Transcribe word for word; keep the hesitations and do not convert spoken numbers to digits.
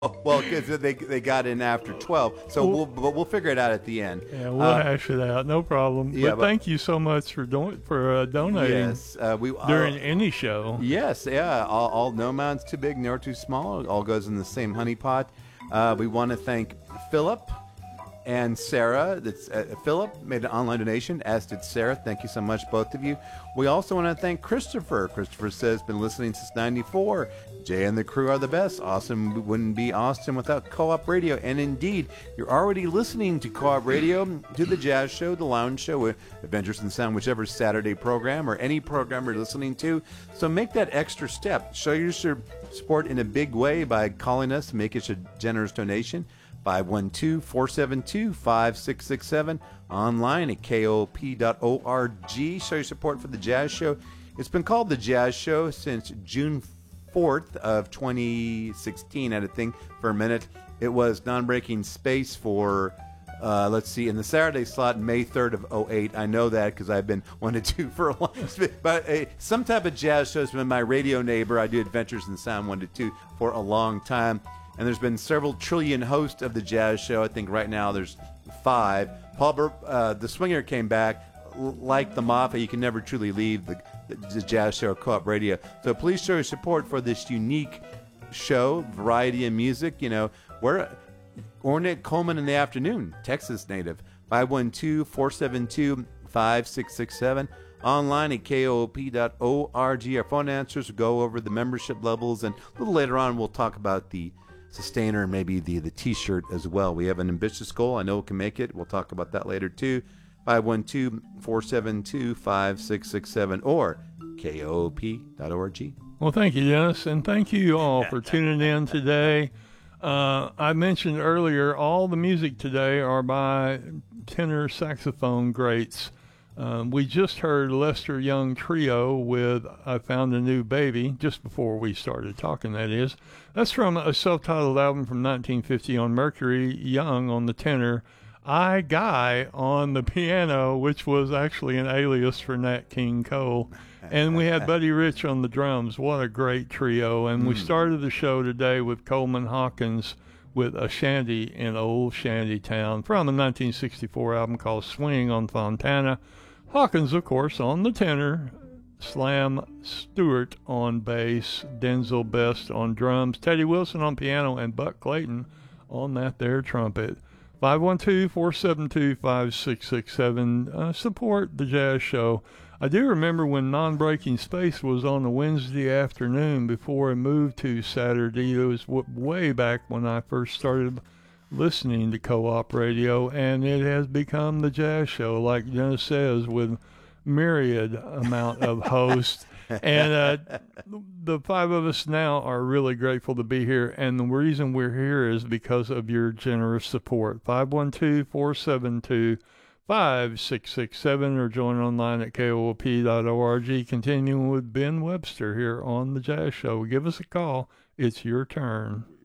Well, because they they got in after twelve, so Well, we'll but we'll figure it out at the end. Yeah, we'll Uh, hash it out. No problem. yeah, but, but- thank you so much for don- for uh, donating yes, uh, we uh, during any show. Yes, yeah. All, all no mountain's too big nor too small. It all goes in the same honey pot. Uh, we want to thank Philip and Sarah. That's uh, Philip made an online donation, as did Sarah. Thank you so much, both of you. We also want to thank Christopher. Christopher says, been listening since ninety-four. Jay and the crew are the best. Awesome wouldn't be Austin without Co-op Radio. And indeed, you're already listening to Co-op Radio, to the Jazz Show, the Lounge Show, Adventures in Sound, whichever Saturday program or any program you're listening to. So make that extra step. Show your support in a big way by calling us, make us a generous donation. five one two, four seven two, five six six seven, online at K O P dot org. Show your support for the Jazz Show. It's been called the Jazz Show since June fourth of twenty sixteen. I had to think for a minute. It was non-breaking space for, uh, let's see, in the Saturday slot, May third of oh eight. I know that because I've been wanting to for a long time. But uh, some type of jazz show has been my radio neighbor. I do Adventures in Sound one to two for a long time. And there's been several trillion hosts of the Jazz Show. I think right now there's five. Paul Bur- uh, the Swinger came back. L- like the Mafia, you can never truly leave the, the, the Jazz Show Co-op Radio. So please show your support for this unique show, variety of music. You know, we're Ornette Coleman in the afternoon, Texas native. five one two, four seven two, five six six seven. Online at K O P dot org. Our phone answers will go over the membership levels. And a little later on, we'll talk about the Sustainer and maybe the, the T-shirt as well. We have an ambitious goal. I know we can make it. We'll talk about that later too. five one two, four seven two, five six six seven or K O P dot org. Well, thank you, Dennis, and thank you all for tuning in today. Uh, I mentioned earlier, all the music today are by tenor saxophone greats. Um, we just heard Lester Young Trio with I Found a New Baby, just before we started talking, that is. That's from a self-titled album from nineteen fifty on Mercury, Young on the tenor, I Guy on the piano, which was actually an alias for Nat King Cole. And we had Buddy Rich on the drums. What a great trio. And we started the show today with Coleman Hawkins with A Shanty in Old Shanty Town from a nineteen sixty-four album called Swing on Fontana. Hawkins, of course, on the tenor, Slam Stewart on bass, Denzel Best on drums, Teddy Wilson on piano, and Buck Clayton on that there trumpet. five one two, four seven two, five six six seven. Uh, support the Jazz Show. I do remember when Non-Breaking Space was on a Wednesday afternoon before it moved to Saturday. It was w- way back when I first started listening to Co-op Radio, and it has become the Jazz Show, like Dennis says, with myriad amount of hosts. And uh, the five of us now are really grateful to be here, and the reason we're here is because of your generous support. five one two, four seven two, five six six seven or join online at K O P dot org. Continuing with Ben Webster here on the Jazz Show. Give us a call. It's your turn.